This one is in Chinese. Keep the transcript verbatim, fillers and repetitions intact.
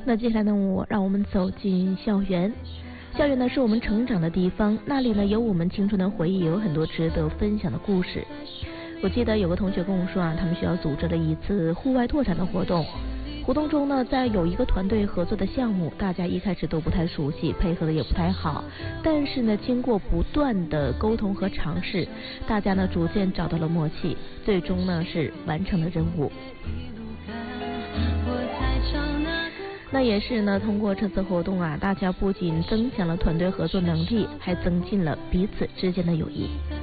那接下来呢，我让我们走进校园。校园呢是我们成长的地方，那里呢有我们青春的回忆，有很多值得分享的故事。我记得有个同学跟我说啊，他们学校组织了一次户外拓展的活动。活动中呢，在有一个团队合作的项目，大家一开始都不太熟悉，配合的也不太好。但是呢，经过不断的沟通和尝试，大家呢逐渐找到了默契，最终呢是完成了任务。那也是呢，通过这次活动啊，大家不仅增强了团队合作能力，还增进了彼此之间的友谊。